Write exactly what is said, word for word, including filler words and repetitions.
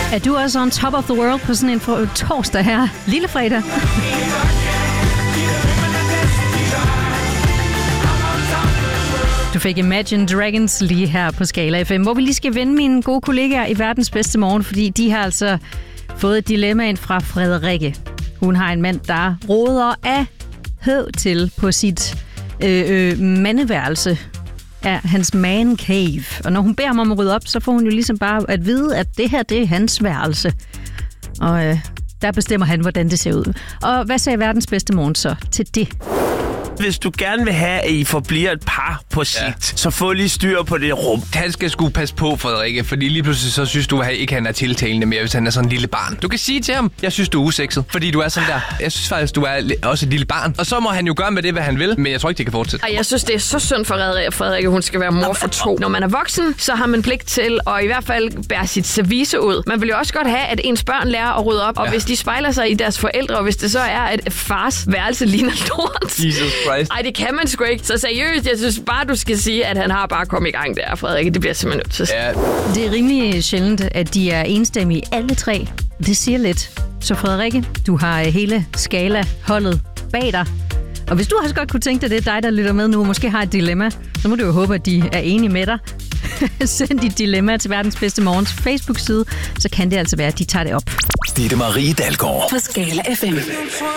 Er du også on top of the world på sådan en for torsdag her? Lille fredag. Du fik Imagine Dragons lige her på Skala F M, hvor vi lige skal vende mine gode kollegaer i verdens bedste morgen, fordi de har altså fået et dilemma ind fra Frederikke. Hun har en mand, der råder af høv til på sit øh, øh, mandeværelse af hans man cave. Og når hun beder ham om at rydde op, så får hun jo ligesom bare at vide, at det her, det er hans værelse. Og øh, der bestemmer han, hvordan det ser ud. Og hvad sagde verdens bedste morgen så til det? Hvis du gerne vil have, at I forbliver et par på sigt, ja. så få lige styr på det rum. Han skal sgu passe på, Frederikke, fordi lige pludselig så synes du, at ikke han er tiltalende mere, hvis han er sådan en lille barn. Du kan sige til ham, jeg synes, du er usekset, fordi du er sådan der. Jeg synes faktisk, du er også et lille barn. Og så må han jo gøre med det, hvad han vil, men jeg tror ikke, det kan fortsætte. Og jeg synes, det er så synd for Frederikke, hun skal være mor for to. Når man er voksen, så har man pligt til at i hvert fald bære sit service ud. Man vil jo også godt have, at ens børn lærer at rydde op, og ja. hvis de spejler sig i deres forældre, og hvis det så er, at fars værelse ligner lort. Jesus Christ. Ej, det kan man sgu ikke. Så seriøst, jeg synes bare, du skal sige, at han har bare kommet i gang der, Frederikke. Det bliver simpelthen nødt til. Ja. Det er rimelig sjældent, at de er enstemmige alle tre. Det siger lidt. Så Frederikke, du har hele Skala-holdet bag dig. Og hvis du også godt kunne tænke dig, det er dig, der lytter med nu, og måske har et dilemma, så må du jo håbe, at de er enige med dig. Send dit dilemma til Verdens Bedste Morgens Facebook-side, så kan det altså være, at de tager det op. Ditte Marie Dalgaard på Skala F M.